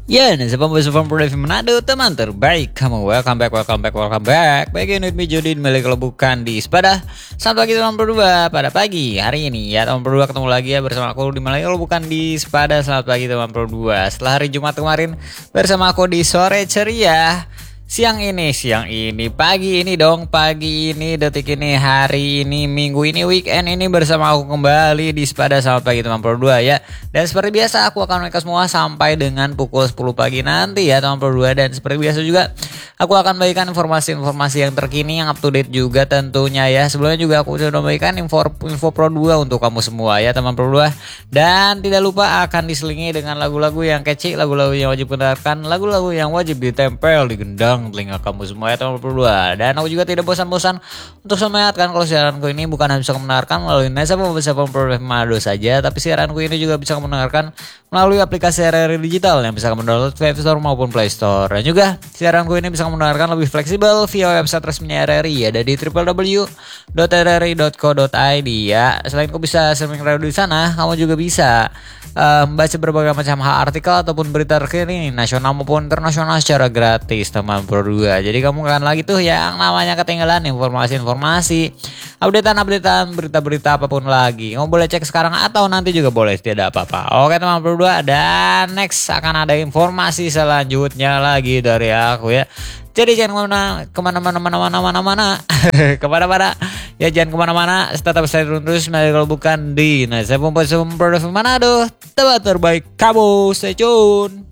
Ya, nah sebelum Prodevi Manado, teman terbaik kamu, welcome back. Baik ini me Jodin balik kalau bukan di Sepada. Selamat pagi teman berdua pada pagi hari ini ya teman berdua, ketemu lagi ya bersama aku di Malaya kalau bukan di Sepada. Selamat pagi teman berdua. Setelah hari Jumat kemarin bersama aku di sore ceria. Siang ini, pagi ini, detik ini, hari ini, minggu ini, weekend ini bersama aku kembali di Sepada. Selamat pagi teman berdua ya. Dan seperti biasa aku akan mereka semua sampai dengan pukul 10 pagi nanti ya teman berdua. Dan seperti biasa juga aku akan bagikan informasi-informasi yang terkini, yang up to date juga tentunya ya. Sebelumnya juga aku sudah memberikan info Pro 2 untuk kamu semua ya teman berdua. Dan tidak lupa akan diselingi dengan lagu-lagu yang kece, lagu-lagu yang wajib mendengarkan, lagu-lagu yang wajib ditempel di gendang telinga kamu semua ya teman berdua. Dan aku juga tidak bosan-bosan untuk semangatkan kalau siaranku ini bukan hanya bisa mendengarkan melalui Nesa Prodevi Manado saja, tapi siaranku ini juga bisa mendengarkan melalui aplikasi RRI Digital yang bisa kamu download via App Store maupun Play Store. Dan juga siaranku ini bisa mendengarkan lebih fleksibel via website resminya RRI, ada di www.rri.co.id ya. Selain kau bisa streaming radio di sana, kamu juga bisa membaca berbagai macam hal artikel ataupun berita terkini nasional maupun internasional secara gratis teman berdua. Jadi kamu kan lagi tuh yang namanya ketinggalan informasi-informasi, updatean berita-berita apapun lagi. Kamu boleh cek sekarang atau nanti juga boleh, tidak apa-apa. Oke teman berdua, dan next akan ada informasi selanjutnya lagi dari aku ya. Jadi jangan kemana-mana ya, jangan kemana-mana, tetap stay tune terus kalau bukan di Nesa Prodevi Manado, tempat terbaik kamu, stay tune.